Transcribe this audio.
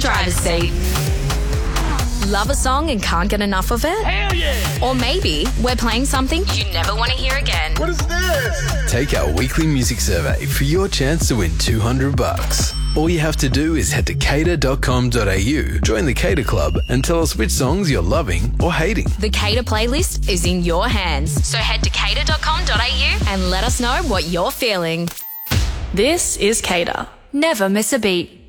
driver's seat. Love a song and can't get enough of it? Hell yeah! Or maybe we're playing something you never want to hear again. What is this? Take our weekly music survey for your chance to win $200. All you have to do is head to cater.com.au, join the Cater Club, and tell us which songs you're loving or hating. The Cater playlist is in your hands, so head to cater.com.au and let us know what you're feeling. This is Cater. Never miss a beat.